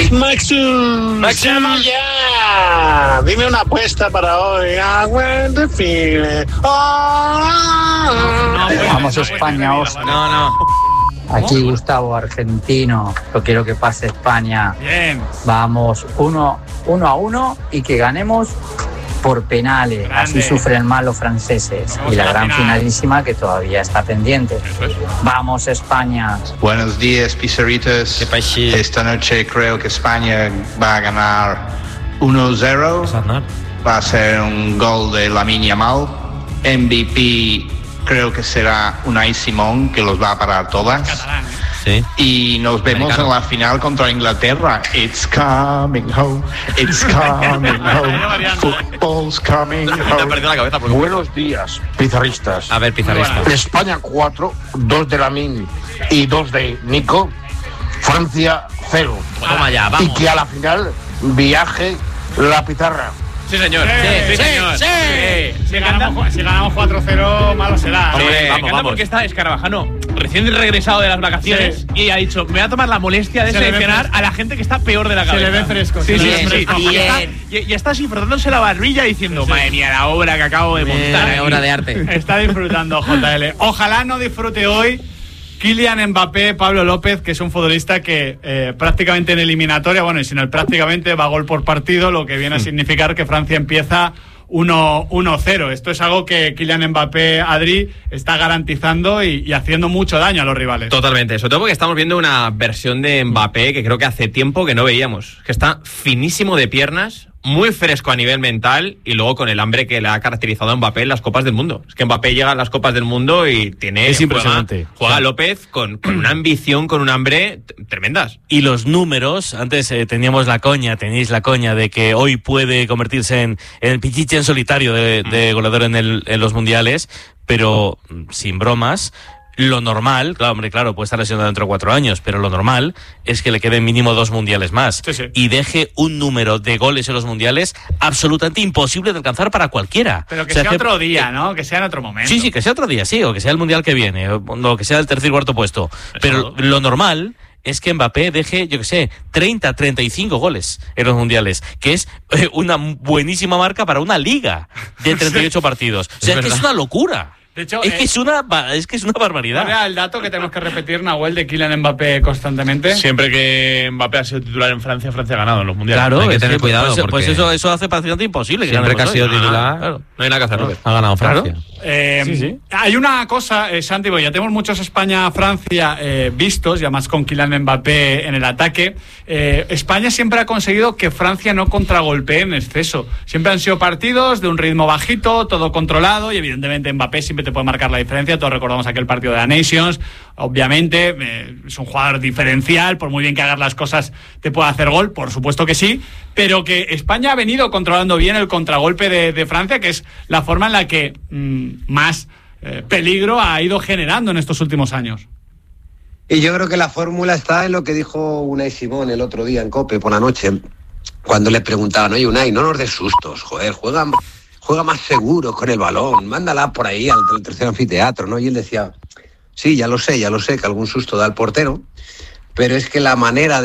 Maxu, ya. Dime una apuesta para hoy. Vamos España, Oscar. No. Aquí Gustavo, argentino. Yo quiero que pase España. Bien. Vamos 1-1 y que ganemos por penales. Grande. Así sufren más los franceses. Vamos Y la a la gran final. finalísima que todavía está pendiente. Eso es. Vamos España. Buenos días, Pizarritos. ¿Qué pasa? Esta noche creo que España va a ganar 1-0. Va a ser un gol de Lamine Yamal. MVP creo que será Unai Simón, que los va a parar todas. Catalán, Sí. Y nos vemos en la final contra Inglaterra. It's coming home. It's coming home. Football's coming Me ha home. perdido la cabeza porque... Buenos días, pizarristas. A ver, pizarrista. España 4, 2 de Lamine y 2 de Nico. Francia 0. Toma ya, Y vamos. que a la final viaje la pizarra. Sí, señor. Sí, señor. Si ganamos 4-0, malo será. Hombre, Me vamos. encanta porque está Escarabajano recién regresado de las vacaciones y ha dicho, me voy a tomar la molestia de Se le ve seleccionar fresco. a la gente que está peor de la Se cabeza. le ve fresco. Sí, se sí, le ve sí. fresco. Y está así frotándose la barbilla diciendo, madre mía, la obra que acabo de montar. aquí". Obra de arte. Está disfrutando JL. Ojalá no disfrute hoy Kylian Mbappé, Pablo López, que es un futbolista que prácticamente en eliminatoria, bueno, y si no prácticamente va gol por partido, lo que viene a significar que Francia empieza 1-0. Esto es algo que Kylian Mbappé, Adri, está garantizando y haciendo mucho daño a los rivales. Totalmente, sobre todo porque estamos viendo una versión de Mbappé que creo que hace tiempo que no veíamos, que está finísimo de piernas, muy fresco a nivel mental y luego con el hambre que le ha caracterizado a Mbappé en las Copas del Mundo. Es que Mbappé llega a las Copas del Mundo y tiene... Es impresionante. Juega López con una ambición, con un hambre tremendas. Y los números, antes teníais la coña de que hoy puede convertirse en el pichichi en solitario de goleador en los mundiales, pero sin bromas. Lo normal, claro, puede estar lesionado dentro de 4 años, pero lo normal es que le queden mínimo 2 mundiales más. Sí. Y deje un número de goles en los mundiales absolutamente imposible de alcanzar para cualquiera. Pero que sea otro día, ¿no? Que sea en otro momento. Sí, que sea otro día, sí, o que sea el mundial que viene, o que sea el tercer y cuarto puesto. Pero lo normal es que Mbappé deje, 30, 35 goles en los mundiales, que es una buenísima marca para una liga de 38 partidos. O sea, es que es una locura. De hecho, es que es una barbaridad. ¿Cuál era el dato que tenemos que repetir, Nahuel, de Kylian Mbappé constantemente? Siempre que Mbappé ha sido titular en Francia, Francia ha ganado en los mundiales. Claro, Hay que es tener cuidado pues porque eso hace prácticamente imposible. siempre que ha sido titular, Claro. no hay nada que hacer. Ha ganado Francia. Sí. Hay una cosa, Santi, porque ya tenemos muchos España-Francia vistos, y además con Kylian Mbappé en el ataque. España siempre ha conseguido que Francia no contragolpee en exceso. Siempre han sido partidos de un ritmo bajito, todo controlado, y evidentemente Mbappé siempre te puede marcar la diferencia. Todos recordamos aquel partido de la Nations. Obviamente es un jugador diferencial, por muy bien que hagas las cosas te puede hacer gol, por supuesto que sí, pero que España ha venido controlando bien el contragolpe de Francia, que es la forma en la que más peligro ha ido generando en estos últimos años. Y yo creo que la fórmula está en lo que dijo Unai Simón el otro día en COPE por la noche, cuando le preguntaban, oye Unai, no nos des sustos, joder, juega más seguro con el balón, mándala por ahí al tercer anfiteatro, ¿no? Y él decía, sí, ya lo sé, que algún susto da el portero, pero es que la manera de